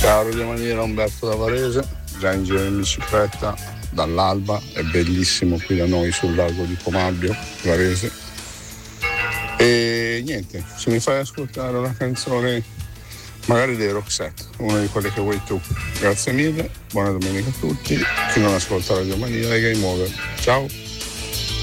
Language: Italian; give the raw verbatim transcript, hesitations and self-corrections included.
Ciao Radio Mania, Umberto da Varese, già in giro in bicicletta dall'alba, è bellissimo qui da noi sul lago di Pomabbio, Varese. E niente, se mi fai ascoltare una canzone magari dei Roxette, una di quelle che vuoi tu. Grazie mille, buona domenica a tutti, chi non ascolta Radio Mania e Game Over. Ciao!